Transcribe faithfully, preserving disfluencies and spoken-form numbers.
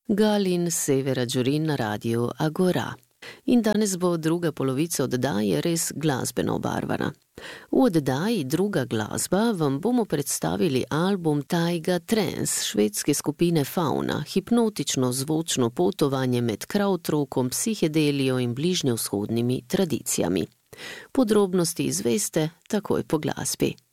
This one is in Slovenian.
Galin Severa Đurin na radiju Agora. In danes bo druga polovica oddaje res glasbeno obarvana. V oddaji Druga glasba vam bomo predstavili album Taiga Trance švedske skupine Fauna, hipnotično zvočno potovanje med krautrokom, psihedelijo in bližnjevzhodnimi tradicijami. Podrobnosti izveste takoj po glasbi.